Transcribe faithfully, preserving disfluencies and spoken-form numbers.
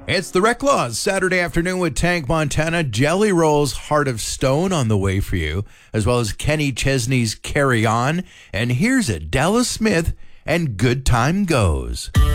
It's the Rec Laws Saturday afternoon with Tank Montana. Jelly Roll's Heart of Stone on the way for you, as well as Kenny Chesney's Carry On. And here's Adela Smith and Good Time Goes.